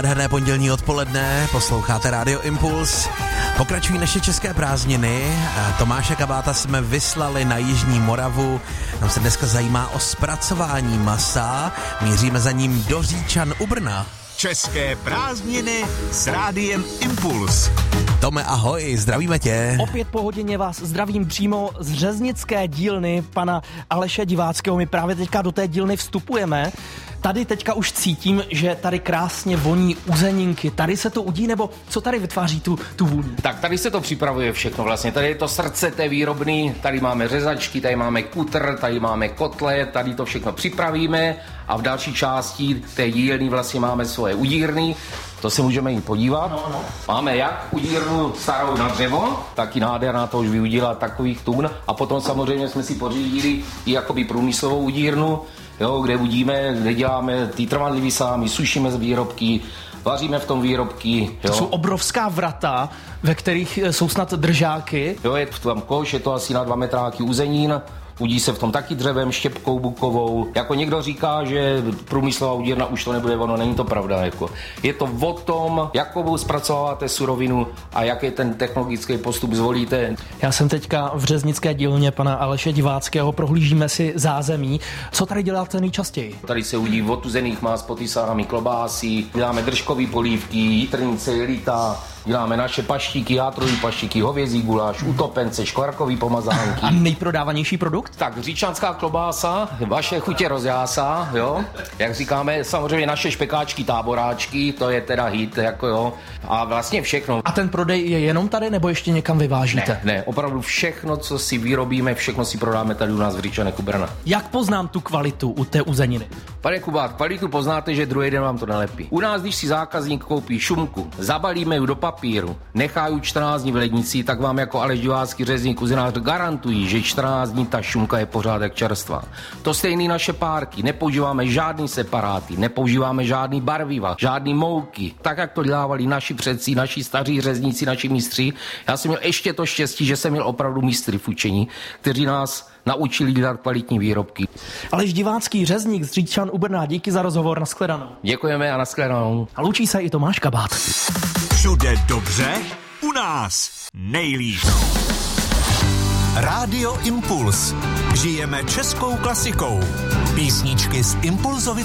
Nádherné pondělní odpoledne, posloucháte Radio Impuls. Pokračují naše české prázdniny. Tomáše Kabáta jsme vyslali na Jižní Moravu. Nám se dneska zajímá o zpracování masa. Míříme za ním do Říčan u Brna. České prázdniny s Rádiem Impuls. Tome, ahoj, zdravíme tě. Opět po hodině vás zdravím přímo z řeznické dílny pana Aleše Diváckého. My právě teďka do té dílny vstupujeme. Tady teďka už cítím, že tady krásně voní uzeninky. Tady se to udí, nebo co tady vytváří tu vůni? Tak tady se to připravuje všechno vlastně. Tady je to srdce té výrobny, tady máme řezačky, tady máme kutr, tady máme kotle, tady to všechno připravíme a v další části té dílny vlastně máme svoje udírny. To se můžeme jít podívat. No. Máme jak udírnu starou na dřevo, taky nádherná, to už vyudila takových tun. A potom samozřejmě jsme si pořídili i jakoby průmyslovou udírnu, jo, kde udíme, kde děláme ty trvanlivý sámy, sušíme z výrobky, vaříme v tom výrobky. Jo. To jsou obrovská vrata, ve kterých jsou snad držáky. Jo, je tam koš, je to asi na 2 metráky uzenin. Udí se v tom taky dřevem, štěpkou bukovou. Jako někdo říká, že průmyslová udírna už to nebude ono, není to pravda. Jako. Je to o tom, jakou zpracováváte surovinu a jaký ten technologický postup zvolíte. Já jsem teďka v řeznické dílně pana Aleše Diváckého, prohlížíme si zázemí. Co tady děláte nejčastěji? Tady se udí otuzených más, potysámi klobásy, děláme držkový polívky, jitrnice, jelita, děláme naše paštíky, játrový paštíky, hovězí guláš, utopence, škvarkový pomazánky. A nejprodávanější produkt? Tak říčanská klobása, vaše chutě rozjásá, jo. Jak říkáme, samozřejmě naše špekáčky, táboráčky, to je teda hit, jako jo. A vlastně všechno. A ten prodej je jenom tady, nebo ještě někam vyvážíte? Ne, opravdu všechno, co si vyrobíme, všechno si prodáme tady u nás v Říčanech u Brna. Jak poznám tu kvalitu u té uzeniny? Pane Kubát, kvalitu poznáte, že druhý den vám to nelepí. U nás, když si zákazník koupí šunku, zabalíme ji do papíru, nechají 14 dní v lednici, tak vám jako Aleš Divácký řezník uzenář garantují, že 14 dní ta šunka je pořád jak čerstvá. To stejný naše párky, nepoužíváme žádný separáty, nepoužíváme žádný barviva, žádný mouky, tak jak to dělávali naši předci, naši staří řezníci, naši mistři. Já jsem měl ještě to štěstí, že jsem měl opravdu mistry v učení, kteří nás naučili dělat kvalitní výrobky. Aleš Divácký, řezník z Říčan u Brna, díky za rozhovor, nashledanou. Děkujeme a nashledanou. A loučí se i Tomáš Kabát. Všude dobře, u nás nejlíp. Rádio Impuls. Žijeme českou klasikou. Písničky z Impulzovy